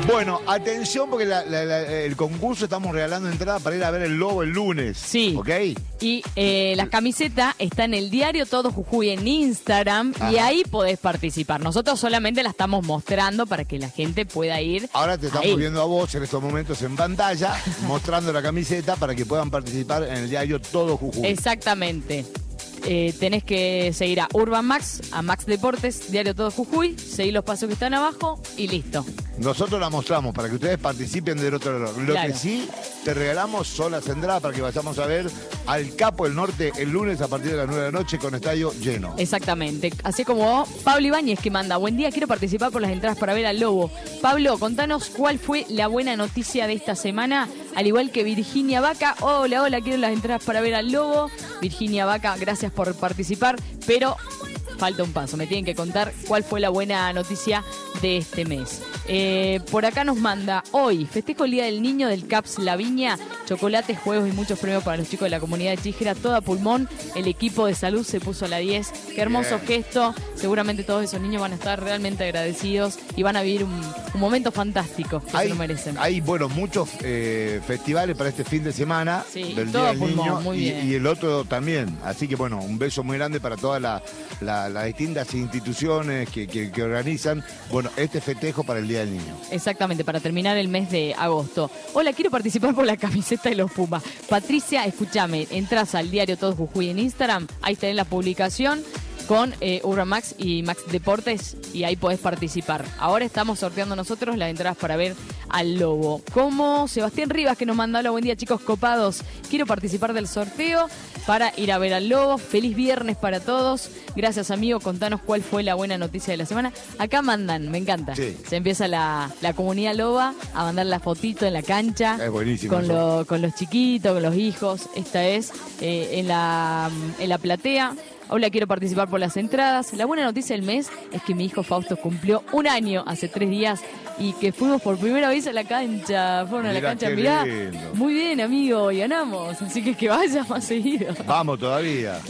Bueno, atención porque el concurso estamos regalando entradas para ir a ver el Lobo el lunes. Sí. ¿Ok? Y la camiseta está en el diario Todo Jujuy en Instagram. Ajá. Y ahí podés participar. Nosotros solamente la estamos mostrando para que la gente pueda ir. Ahora te estamos ahí. viendo a vos en estos momentos en pantalla, mostrando la camiseta para que puedan participar en el diario Todo Jujuy. Exactamente. Tenés que seguir a Urban Max, a Max Deportes, Diario Todo Jujuy, seguir los pasos que están abajo y listo. Nosotros la mostramos para que ustedes participen del otro lado. Lo Claro. que sí te regalamos son las entradas para que vayamos a ver al Capo del Norte el lunes a partir de las 9 de la noche con estadio lleno. Exactamente. Así como Pablo Ibáñez que manda, buen día, quiero participar por las entradas para ver al Lobo. Pablo, contanos cuál fue la buena noticia de esta semana, al igual que Virginia Vaca. Hola, quiero las entradas para ver al Lobo. Virginia Vaca, gracias por participar, pero falta un paso. Me tienen que contar cuál fue la buena noticia de este mes. Por acá nos manda, hoy, festejo el Día del Niño del CAPS La Viña, chocolates, juegos y muchos premios para los chicos de la comunidad de Chijera, toda pulmón, el equipo de salud se puso a la 10, qué hermoso Bien. gesto, seguramente todos esos niños van a estar realmente agradecidos y van a vivir un momento fantástico que se lo merecen. Hay, bueno, muchos festivales para este fin de semana Sí, del todo Día del pulmón, Niño muy y, bien. y el otro también. Así que, bueno, un beso muy grande para todas las distintas instituciones que organizan, bueno, este festejo para el Día del Niño. Exactamente, para terminar el mes de agosto. Hola, quiero participar por la camiseta de los Pumas. Patricia, escúchame, entras al diario Todo Jujuy en Instagram, ahí tenés la publicación con Urban Max y Max Deportes y ahí podés participar. Ahora estamos sorteando nosotros las entradas para ver al Lobo. Como Sebastián Rivas que nos manda, hola, buen día chicos copados, quiero participar del sorteo para ir a ver al Lobo. Feliz viernes para todos. Gracias amigo, contanos cuál fue la buena noticia de la semana. Acá mandan, me encanta. Sí. Se empieza la comunidad loba a mandar la fotito en la cancha. Es buenísimo Con, eso. con los chiquitos, con los hijos. Esta es en la platea. Hola, quiero participar por las entradas. La buena noticia del mes es que mi hijo Fausto cumplió 1 año hace 3 días y que fuimos por primera vez a la cancha. Fueron a la Mirá, cancha, qué mirá. lindo. Muy bien, amigo, y ganamos. Así que vaya más seguido. Vamos todavía.